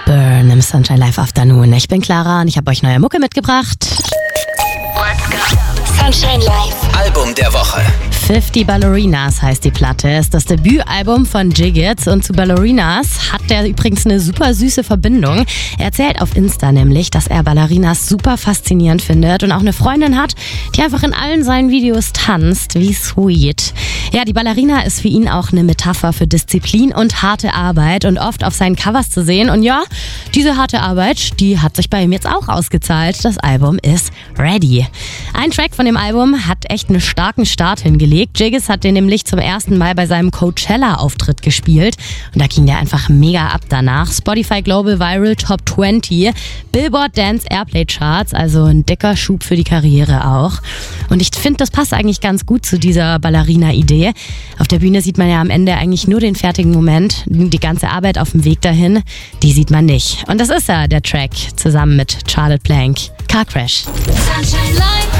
Burn im Sunshine Live Afternoon. Ich bin Clara und ich habe euch neue Mucke mitgebracht. Let's go. Sunshine Live. Album der Woche. 50 Ballerinas heißt die Platte, ist das Debütalbum von Jiggits und zu Ballerinas hat er übrigens eine super süße Verbindung. Er erzählt auf Insta nämlich, dass er Ballerinas super faszinierend findet und auch eine Freundin hat, die einfach in allen seinen Videos tanzt. Wie sweet. Ja, die Ballerina ist für ihn auch eine Metapher für Disziplin und harte Arbeit und oft auf seinen Covers zu sehen. Und ja, diese harte Arbeit, die hat sich bei ihm jetzt auch ausgezahlt. Das Album ist ready. Ein Track von dem Album hat echt einen starken Start hingelegt. Jiggits hat den nämlich zum ersten Mal bei seinem Coachella-Auftritt gespielt. Und da ging der einfach mega ab danach. Spotify Global Viral Top 20, Billboard Dance Airplay Charts, also ein dicker Schub für die Karriere auch. Und ich finde, das passt eigentlich ganz gut zu dieser Ballerina-Idee. Auf der Bühne sieht man ja am Ende eigentlich nur den fertigen Moment. Die ganze Arbeit auf dem Weg dahin, die sieht man nicht. Und das ist ja der Track zusammen mit Charlotte Blank. Car Crash. Sunshine Live.